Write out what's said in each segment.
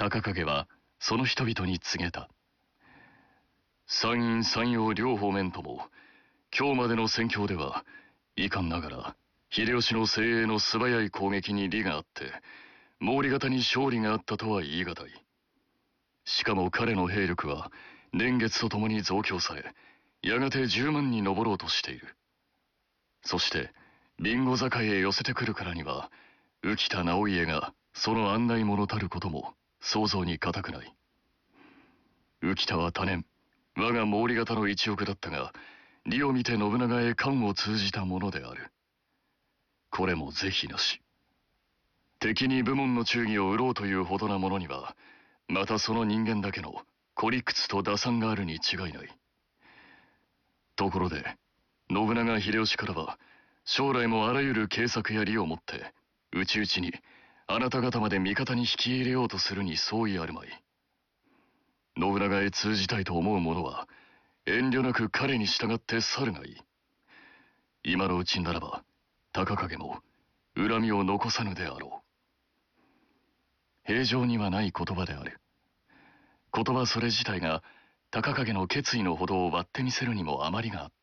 高景はその人々に告げた。山陰山陽両方面とも、今日までの戦況では、遺憾ながら、秀吉の精鋭の素早い攻撃に利があって、毛利方に勝利があったとは言い難い。しかも彼の兵力は、年月とともに増強され、やがて10万に上ろうとしている。そして、備後坂へ寄せてくるからには、浮田直家がその案内者たることも想像に難くない。浮田は多年、我が毛利方の一翼だったが、利を見て信長へ官を通じたものである。これも是非なし。敵に武門の忠義を売ろうというほどなものには、またその人間だけの孤立と打算があるに違いない。ところで、信長秀吉からは、将来もあらゆる計策や利をもって、内々にあなた方まで味方に引き入れようとするに相違あるまい。信長へ通じたいと思う者は、遠慮なく彼に従って去るがいい。今のうちならば、高景も恨みを残さぬであろう。平常にはない言葉である。言葉それ自体が高景の決意のほどを割ってみせるにも余りがあった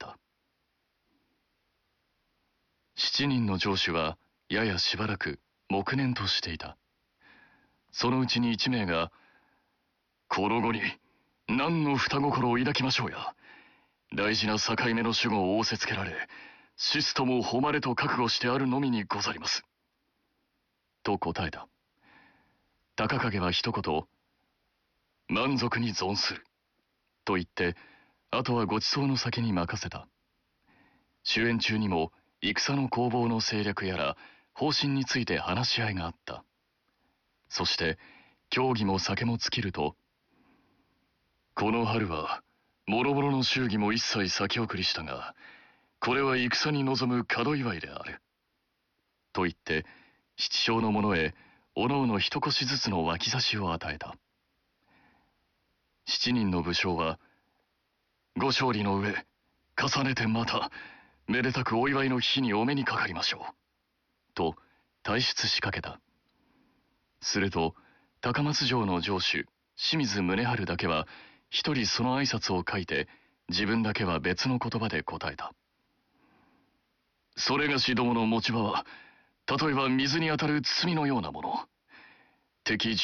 。7人の城主はややしばらく黙念としていた。そのうちに1名が、この後に何の双心を抱きましょうや。大事な境目の守護を仰せつけられ、死すとも誉れと覚悟してあるのみにござります。と答えた。高景は一言、満足に存する。と言って、あとはご馳走の先に任せた。終演中にも、戦の攻防の政略やら、方針について話し合いがあった。そして、競技も酒も尽きると、この春は、もろもろの祝儀も一切先送りしたが、これは戦に臨む門祝いである。と言って、七将の者へ、おのおの一腰ずつの脇差しを与えた。7人の武将は、ご勝利の上、重ねてまた、めでたくお祝いの日にお目にかかりましょう。と、退出しかけた。すると、高松城の城主、清水宗春だけは、一人その挨拶を書いて、自分だけは別の言葉で答えた。それがしどもの持ち場は、例えば水に当たる包みのようなもの。敵